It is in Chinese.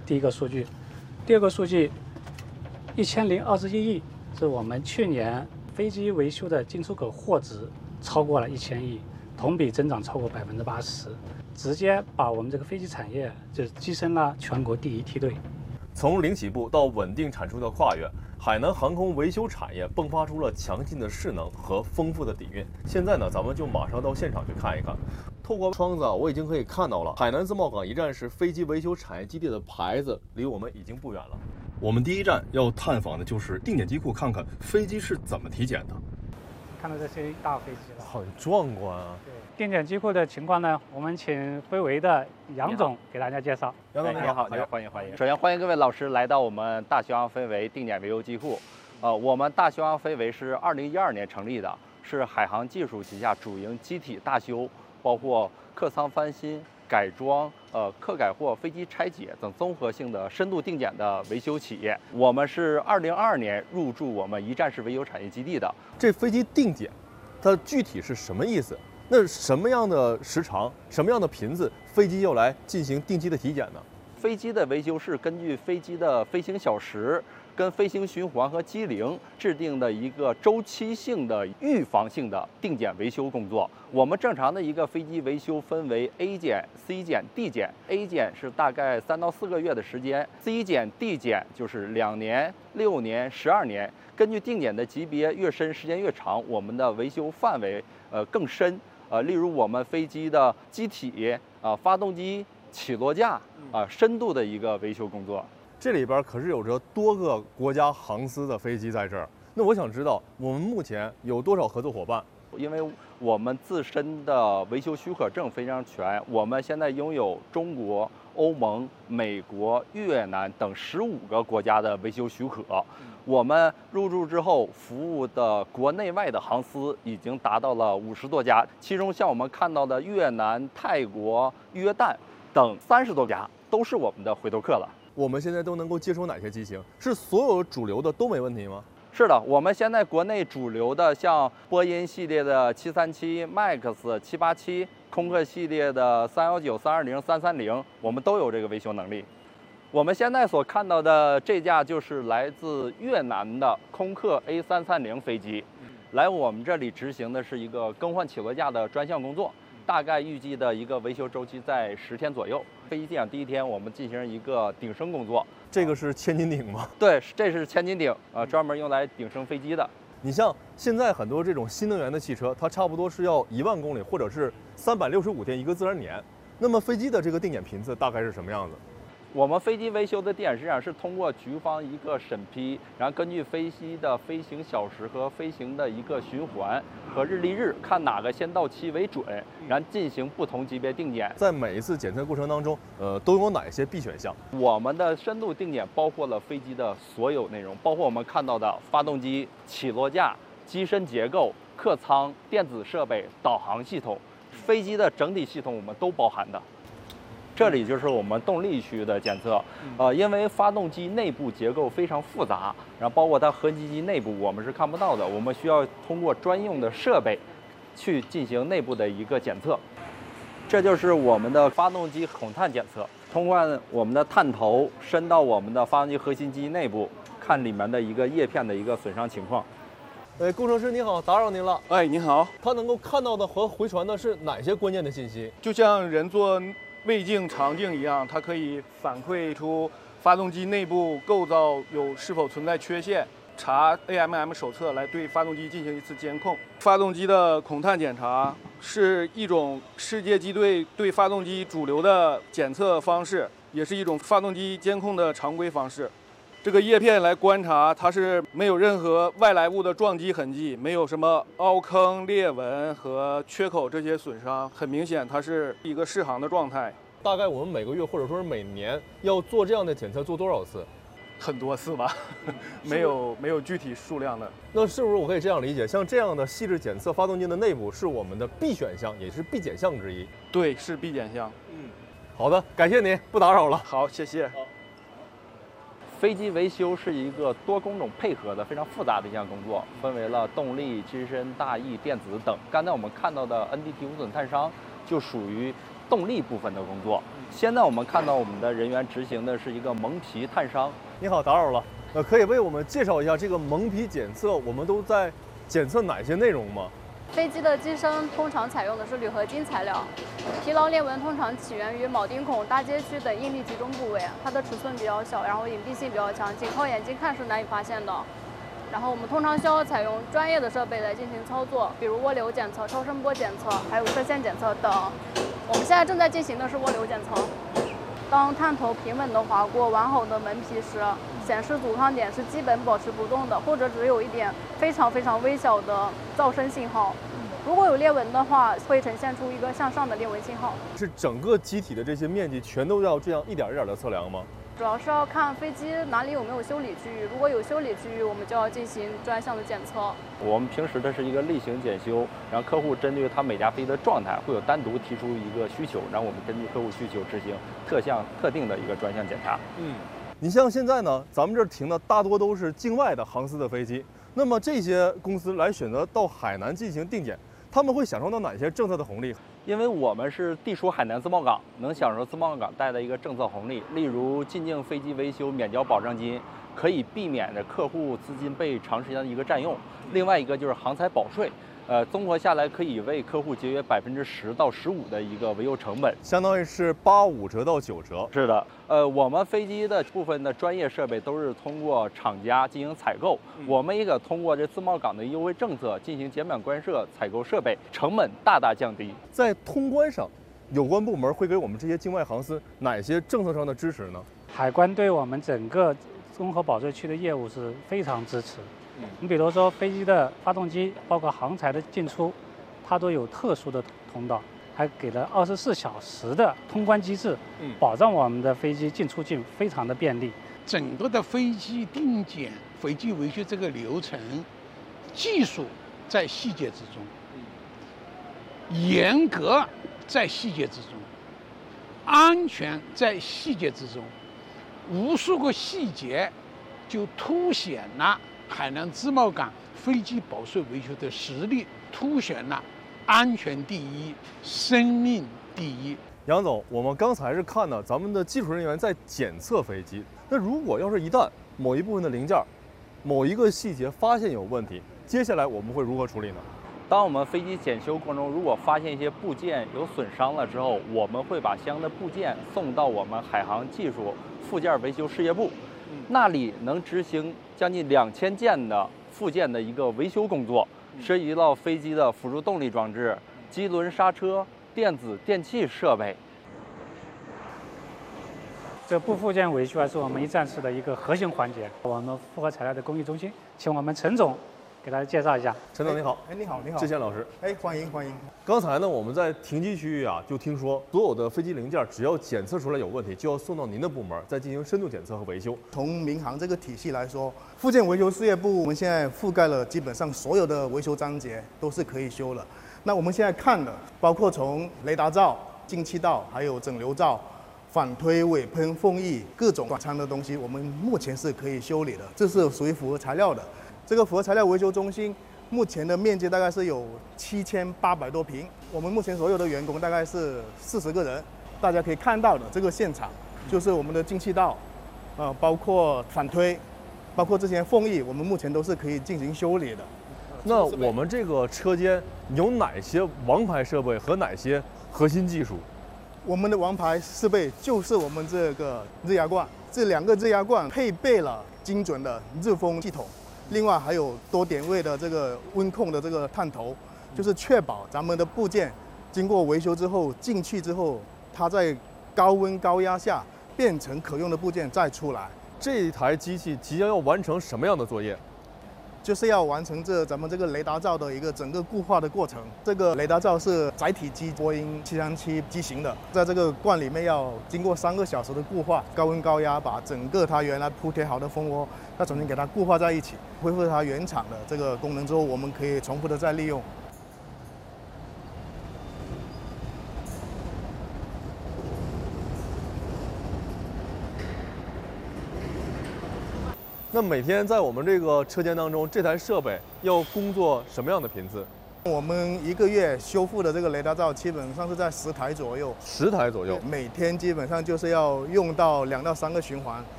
第一个数据。第二个数据，1021亿是我们去年飞机维修的进出口货值超过了1000亿，同比增长超过80%，直接把我们这个飞机产业就跻身了全国第一梯队。 从零起步到稳定产出的跨越，海南航空维修产业迸发出了强劲的势能和丰富的底蕴。现在呢，咱们就马上到现场去看一看。透过窗子我已经可以看到了海南自贸港一站式飞机维修产业基地的牌子，离我们已经不远了。我们第一站要探访的就是定检机库，看看飞机是怎么体检的。 看到这些大飞机了， 很壮观啊！ 对，定检机库的情况呢，我们请飞维的杨总给大家介绍。 杨总你好，你好，欢迎欢迎。首先欢迎各位老师来到我们大雄航飞维定检维修机库。我们大雄航飞维是2012年成立的，是海航技术旗下主营机体大修，包括客舱翻新、改装、客改货、飞机拆解等综合性的深度定检的维修企业。我们是2022年入驻我们一站式维修产业基地的。 这飞机定检，它具体是什么意思？那什么样的时长、什么样的频次，飞机要来进行定期的体检呢？ 飞机的维修是根据飞机的飞行小时、跟飞行循环和机龄制定的一个周期性的预防性的定检维修工作。我们正常的一个飞机维修分为 A 检、C 检、D 检。A 检是大概3到4个月的时间 ，C 检、D 检就是2年、6年、12年。根据定检的级别越深，时间越长，我们的维修范围更深。例如我们飞机的机体发动机、起落架深度的一个维修工作。 这里边可是有着多个国家航司的飞机在这儿。那我想知道，我们目前有多少合作伙伴？ 因为我们自身的维修许可证非常全，我们现在拥有中国、欧盟、美国、越南等15个国家的维修许可。我们入驻之后服务的国内外的航司已经达到了50多家，其中像我们看到的越南、泰国、约旦等30多家都是我们的回头客了。 我们现在都能够接收哪些机型？是所有主流的都没问题吗？ 是的，我们现在国内主流的像波音系列的737、MAX、787，空客系列的319、320、330，我们都有这个维修能力。我们现在所看到的这架就是来自越南的空客 A330飞机，来我们这里执行的是一个更换起落架的专项工作，大概预计的一个维修周期在10天左右。飞机进港第一天，我们进行一个顶升工作。 这个是千斤顶吗？ 对，这是千斤顶，专门用来顶升飞机的。 你像现在很多这种新能源的汽车，它差不多是要1万公里，或者是365天一个自然年。那么飞机的这个定检频次大概是什么样子？ 我们飞机维修的定检实际上是通过局方一个审批，然后根据飞机的飞行小时和飞行的一个循环和日历日，看哪个先到期为准，然后进行不同级别定检。 在每一次检测过程当中，都有哪些必选项？ 我们的深度定检包括了飞机的所有内容，包括我们看到的发动机、起落架、机身结构、客舱、电子设备、导航系统，飞机的整体系统我们都包含的。这里就是我们动力区的检测，因为发动机内部结构非常复杂，然后包括它合金机内部我们是看不到的，我们需要通过专用的设备去进行内部的一个检测。这就是我们的发动机孔探检测，通过我们的探头伸到我们的发动机核心机内部，看里面的一个叶片的一个损伤情况。 工程师你好，打扰您了。 哎，你好。 它能够看到的和回传的是哪些关键的信息？ 就像人做胃镜、肠镜一样，它可以反馈出发动机内部构造是否存在缺陷，查 AMM 手册来对发动机进行一次监控。发动机的孔探检查是一种世界机队对发动机主流的检测方式，也是一种发动机监控的常规方式。这个叶片来观察，它是没有任何外来物的撞击痕迹，没有什么凹坑、裂纹和缺口这些损伤，很明显它是一个适航的状态。 大概我们每个月或者说是每年要做这样的检测做多少次？ 很多次吧，没有具体数量的。 那是不是我可以这样理解，像这样的细致检测发动机的内部是我们的必选项，也是必检项之一？ 对，是必检项。 好的，感谢您，不打扰了。 好，谢谢。 飞机维修是一个多工种配合的非常复杂的一项工作，分为了动力、机身、大翼、电子等。刚才我们看到的 NDT 无损碳伤就属于动力部分的工作。现在我们看到我们的人员执行的是一个蒙皮探伤。 你好，打扰了，可以为我们介绍一下这个蒙皮检测，我们都在检测哪些内容吗？ 飞机的机身通常采用的是铝合金材料，疲劳裂纹通常起源于铆钉孔、大街区等应力集中部位，它的尺寸比较小，然后隐蔽性比较强，仅靠眼睛看是难以发现的。然后我们通常需要采用专业的设备来进行操作，比如涡流检测、超声波检测，还有射线检测等。我们现在正在进行的是涡流检测。当探头平稳地划过完好的门皮时，显示阻抗点是基本保持不动的，或者只有一点非常微小的噪声信号。如果有裂纹的话，会呈现出一个向上的裂纹信号。 是整个机体的这些面积全都要这样一点一点的测量吗？ 主要是要看飞机哪里有没有修理区域，如果有修理区域，我们就要进行专项的检测。 我们平时的是一个例行检修，然后客户针对他每架飞机的状态，会有单独提出一个需求，然后我们根据客户需求执行特定的一个专项检查。 你像现在呢，咱们这儿停的大多都是境外的航司的飞机，那么这些公司来选择到海南进行定检，他们会享受到哪些政策的红利？ 因为我们是地属海南自贸港，能享受自贸港带的一个政策红利，例如进境飞机维修免交保证金，可以避免着客户资金被长时间的一个占用。另外一个就是航材保税，综合下来可以为客户节约10%到15%的一个维修成本， 相当于是85折到9折。 是的，我们飞机的部分的专业设备都是通过厂家进行采购，我们也可通过这自贸港的优惠政策进行减免关税，采购设备，成本大大降低。 在通关上，有关部门会给我们这些境外航司哪些政策上的支持呢？ 海关对我们整个综合保税区的业务是非常支持。你比如说飞机的发动机，包括航材的进出，它都有特殊的通道，还给了24小时的通关机制，保障我们的飞机进出境非常的便利。 整个的飞机定检、飞机维修这个流程，技术在细节之中，严格在细节之中，安全在细节之中，无数个细节就凸显了海南自贸港飞机保税维修的实力，凸显了安全第一，生命第一。 杨总，我们刚才是看到咱们的技术人员在检测飞机，那如果要是一旦某一部分的零件、某一个细节发现有问题，接下来我们会如何处理呢？ 当我们飞机检修过程中，如果发现一些部件有损伤了之后，我们会把相应的部件送到我们海航技术附件维修事业部，那里能执行将近2000件的附件的一个维修工作，涉及到飞机的辅助动力装置、机轮刹车、电子电器设备。 这部附件维修还是我们一站式的一个核心环节。我们复合材料的工艺中心，请我们陈总给大家介绍一下。 陈总你好。 你好，你好， 志贤老师。 欢迎欢迎。 刚才呢，我们在停机区域啊，就听说所有的飞机零件只要检测出来有问题，就要送到您的部门再进行深度检测和维修。 从民航这个体系来说，附件维修事业部我们现在覆盖了基本上所有的维修章节都是可以修了。那我们现在看的，包括从雷达罩、进气道，还有整流罩、反推、尾喷、缝翼各种短仓的东西，我们目前是可以修理的，这是属于符合材料的。这个符合材料维修中心目前的面积大概是有7800多平，我们目前所有的员工大概是40个人。大家可以看到的这个现场就是我们的进气道，包括反推，包括这些缝翼，我们目前都是可以进行修理的。 那我们这个车间有哪些王牌设备和哪些核心技术？ 我们的王牌设备就是我们这个日压罐，这2个日压罐配备了精准的热风系统。另外还有多点位的这个温控的这个探头，就是确保咱们的部件经过维修之后进去之后，它在高温高压下变成可用的部件再出来。 这一台机器即将要完成什么样的作业？ 就是要完成咱们这个雷达罩的一个整个固化的过程。这个雷达罩是载体机波音737机型的，在这个罐里面要经过3个小时的固化，高温高压把整个它原来铺贴好的蜂窝，再重新给它固化在一起，恢复它原厂的这个功能之后，我们可以重复的再利用。 那每天在我们这个车间当中，这台设备要工作什么样的频次？ 我们一个月修复的这个雷达罩基本上是在10台左右， 10台左右。 每天基本上就是要用到2到3个循环。